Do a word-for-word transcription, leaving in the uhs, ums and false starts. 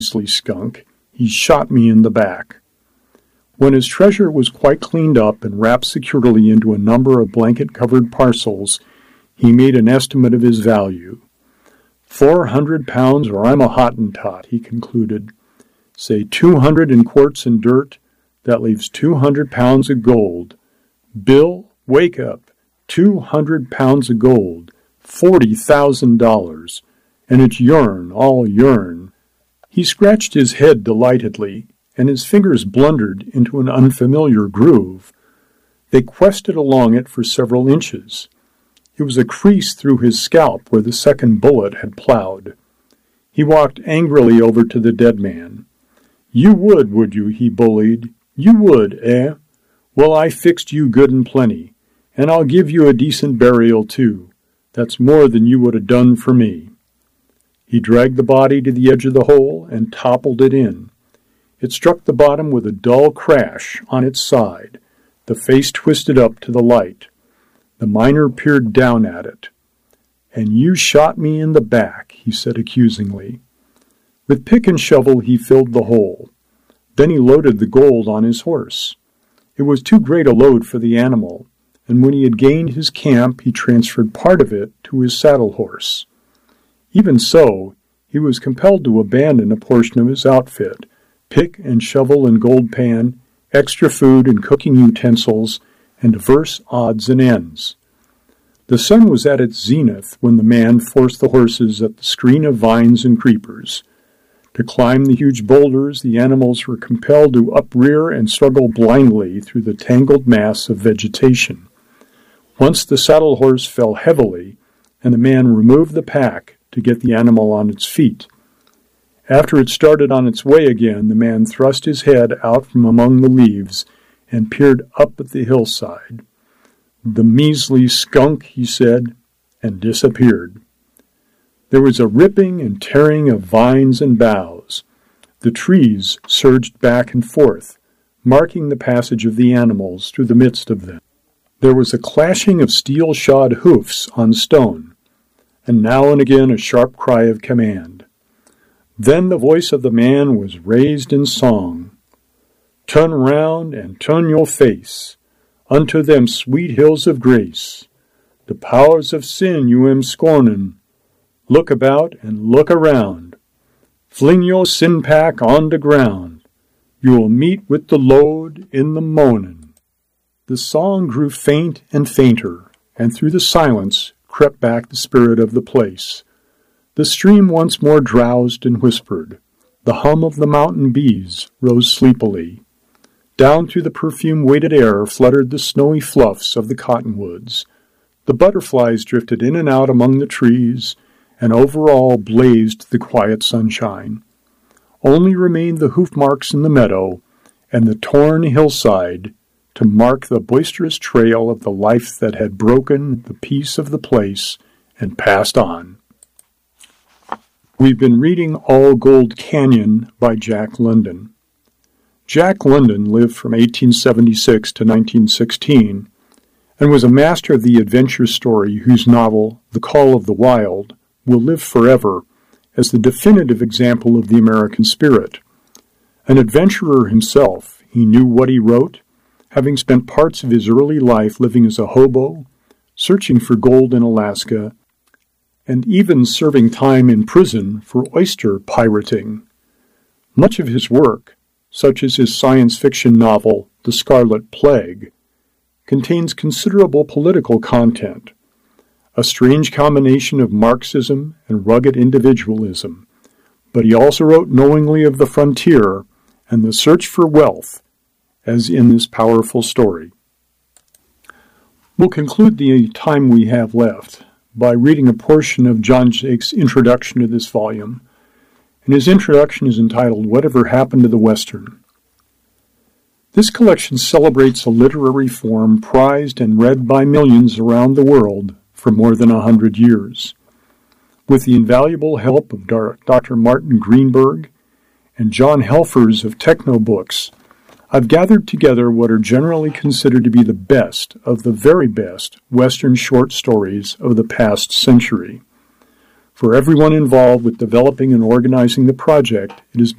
measly skunk, he shot me in the back. When his treasure was quite cleaned up and wrapped securely into a number of blanket-covered parcels, he made an estimate of his value. Four hundred pounds or I'm a Hottentot, he concluded. Say two hundred in quartz and dirt, that leaves two hundred pounds of gold. Bill, wake up. Two hundred pounds of gold. Forty thousand dollars. And it's urn, all urn. He scratched his head delightedly, and his fingers blundered into an unfamiliar groove. They quested along it for several inches. It was a crease through his scalp where the second bullet had plowed. He walked angrily over to the dead man. You would, would you, he bullied. You would, eh? Well, I fixed you good and plenty, and I'll give you a decent burial, too. That's more than you would have done for me. He dragged the body to the edge of the hole and toppled it in. It struck the bottom with a dull crash on its side. The face twisted up to the light. The miner peered down at it. And you shot me in the back, he said accusingly. With pick and shovel he filled the hole. Then he loaded the gold on his horse. It was too great a load for the animal, and when he had gained his camp he transferred part of it to his saddle horse. Even so, he was compelled to abandon a portion of his outfit, pick and shovel and gold pan, extra food and cooking utensils, and diverse odds and ends. The sun was at its zenith when the man forced the horses at the screen of vines and creepers. To climb the huge boulders, the animals were compelled to uprear and struggle blindly through the tangled mass of vegetation. Once the saddle horse fell heavily, and the man removed the pack to get the animal on its feet. After it started on its way again, the man thrust his head out from among the leaves and peered up at the hillside. The measly skunk, he said, and disappeared. There was a ripping and tearing of vines and boughs. The trees surged back and forth, marking the passage of the animals through the midst of them. There was a clashing of steel-shod hoofs on stone, and now and again a sharp cry of command. Then the voice of the man was raised in song. Turn round and turn your face unto them sweet hills of grace. The powers of sin you am scornin'. Look about and look around. Fling your sin pack on the ground. You'll meet with the Lord in the mornin'. The song grew faint and fainter, and through the silence crept back the spirit of the place. The stream once more drowsed and whispered. The hum of the mountain bees rose sleepily. Down through the perfume-weighted air fluttered the snowy fluffs of the cottonwoods. The butterflies drifted in and out among the trees, and over all blazed the quiet sunshine. Only remained the hoof marks in the meadow and the torn hillside to mark the boisterous trail of the life that had broken the peace of the place and passed on. We've been reading All Gold Canyon by Jack London. Jack London lived from eighteen seventy-six to nineteen sixteen and was a master of the adventure story whose novel, The Call of the Wild, will live forever as the definitive example of the American spirit. An adventurer himself, he knew what he wrote, having spent parts of his early life living as a hobo, searching for gold in Alaska, and even serving time in prison for oyster pirating. Much of his work, such as his science fiction novel, The Scarlet Plague, contains considerable political content, a strange combination of Marxism and rugged individualism, but he also wrote knowingly of the frontier and the search for wealth, as in this powerful story. We'll conclude the time we have left by reading a portion of John Jake's introduction to this volume, and his introduction is entitled Whatever Happened to the Western. This collection celebrates a literary form prized and read by millions around the world for more than a hundred years. With the invaluable help of Doctor Martin Greenberg and John Helfers of Technobooks, I've gathered together what are generally considered to be the best of the very best Western short stories of the past century. For everyone involved with developing and organizing the project, it has